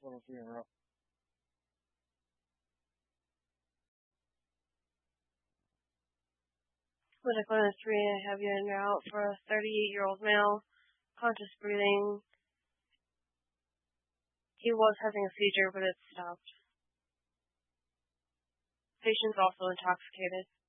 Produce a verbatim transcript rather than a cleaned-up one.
one oh three in a row. Clinic one oh three, I have you in route for a thirty-eight-year-old male, conscious breathing. He was having a seizure, but it stopped. Patient's also intoxicated.